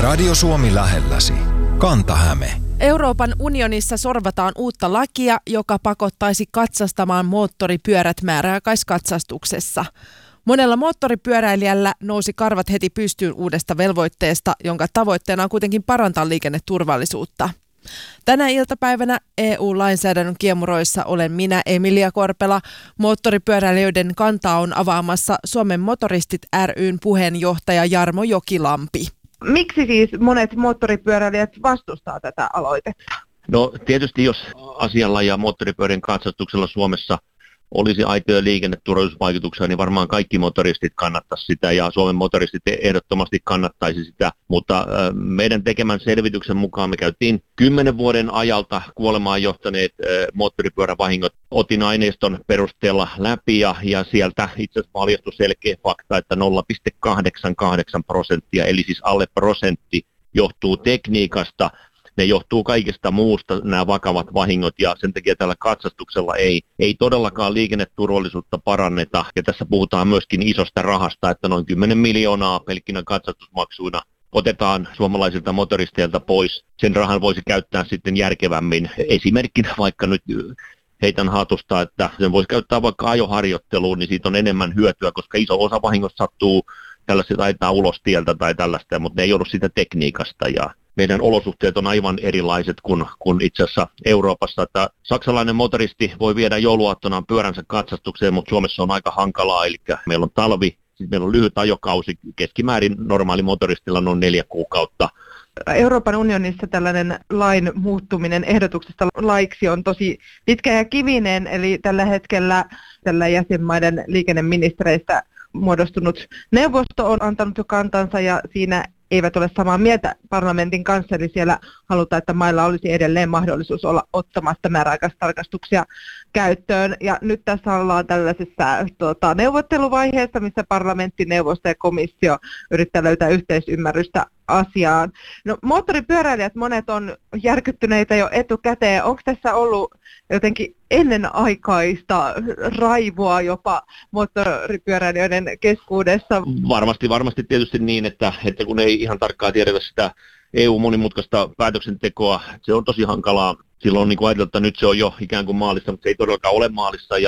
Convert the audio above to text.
Radio Suomi lähelläsi. Kanta-Häme. Euroopan unionissa sorvataan uutta lakia, joka pakottaisi katsastamaan moottoripyörät määräaikaiskatsastuksessa. Monella moottoripyöräilijällä nousi karvat heti pystyyn uudesta velvoitteesta, jonka tavoitteena on kuitenkin parantaa liikenneturvallisuutta. Tänä iltapäivänä EU-lainsäädännön kiemuroissa olen minä, Emilia Korpela. Moottoripyöräilijöiden kantaa on avaamassa Suomen Motoristit ry:n puheenjohtaja Jarmo Jokilampi. Miksi siis monet moottoripyöräilijät vastustaa tätä aloitetta? No tietysti jos asialla ja moottoripyörien katsastuksella Suomessa olisi aitoja liikenneturvallisuusvaikutuksia, niin varmaan kaikki motoristit kannattaisi sitä ja Suomen motoristit ehdottomasti kannattaisi sitä. Mutta meidän tekemän selvityksen mukaan me käytiin 10 vuoden ajalta kuolemaan johtaneet moottoripyörävahingot. Otin aineiston perusteella läpi ja sieltä itse asiassa paljastui selkeä fakta, että 0,88%, eli siis alle prosentti, johtuu tekniikasta. Ne johtuu kaikesta muusta, nämä vakavat vahingot, ja sen takia tällä katsastuksella ei todellakaan liikenneturvallisuutta paranneta. Ja tässä puhutaan myöskin isosta rahasta, että noin 10 miljoonaa pelkkinä katsastusmaksuina otetaan suomalaisilta motoristeilta pois. Sen rahan voisi käyttää sitten järkevämmin. Esimerkkinä vaikka nyt heitän hatusta, että sen voisi käyttää vaikka ajoharjoitteluun, niin siitä on enemmän hyötyä, koska iso osa vahingosta sattuu tällaista taitaa ulos tieltä tai tällaista, mutta ne ei joudu siitä tekniikasta ja meidän olosuhteet on aivan erilaiset kuin itse asiassa Euroopassa. Että saksalainen motoristi voi viedä jouluaattona pyöränsä katsastukseen, mutta Suomessa on aika hankalaa. Eli meillä on talvi, siis meillä on lyhyt ajokausi, keskimäärin normaali motoristilla noin 4 kuukautta. Euroopan unionissa tällainen lain muuttuminen ehdotuksesta laiksi on tosi pitkä ja kivinen, eli tällä hetkellä tällä jäsenmaiden liikenneministereistä muodostunut neuvosto on antanut jo kantansa ja siinä eivät ole samaa mieltä parlamentin kanssa, eli siellä halutaan, että mailla olisi edelleen mahdollisuus olla ottamatta määräaikaistarkastuksia käyttöön. Ja nyt tässä ollaan tällaisessa neuvotteluvaiheessa, missä parlamentti, neuvosto ja komissio yrittää löytää yhteisymmärrystä asiaan. No, moottoripyöräilijät monet on järkyttyneitä jo etukäteen. Onko tässä ollut jotenkin ennenaikaista raivoa jopa moottoripyöräilijöiden keskuudessa? Varmasti tietysti niin, että kun ei ihan tarkkaan tiedetä sitä EU-monimutkaista päätöksentekoa, se on tosi hankalaa. Silloin niin kuin ajatellaan, että nyt se on jo ikään kuin maalissa, mutta se ei todellakaan ole maalissa.